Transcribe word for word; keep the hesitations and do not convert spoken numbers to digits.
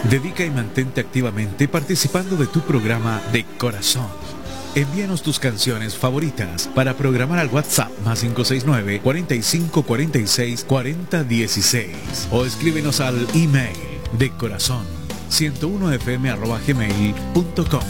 Dedica y mantente activamente participando de tu programa de corazón. Envíanos tus canciones favoritas para programar al WhatsApp más cinco seis nueve, cuarenta y cinco, cuarenta y seis, cuarenta dieciséis o escríbenos al email de corazón ciento uno f m arroba gmail punto com.